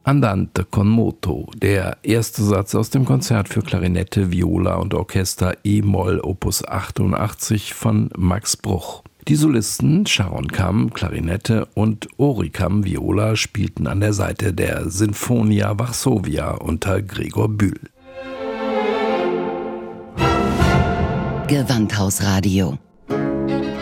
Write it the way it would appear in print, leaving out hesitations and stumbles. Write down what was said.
Andante con moto, der erste Satz aus dem Konzert für Klarinette, Viola und Orchester E-Moll Opus 88 von Max Bruch. Die Solisten Sharon Kam, Klarinette und Ori Kam, Viola, spielten an der Seite der Sinfonia Varsovia unter Gregor Bühl. Gewandhausradio